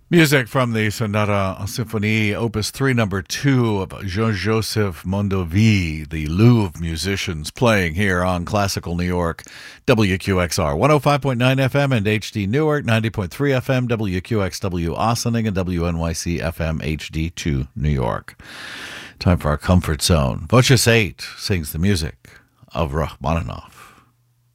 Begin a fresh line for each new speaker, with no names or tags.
Music from the Sonata Symphonie, Opus 3, number 2 of Jean-Joseph Mondovi, the Louvre musicians, playing here on Classical New York, WQXR, 105.9 FM and HD Newark, 90.3 FM, WQXW Ossining, and WNYC FM HD2 New York. Time for our Comfort Zone. Voces 8 sings the music of Rachmaninoff.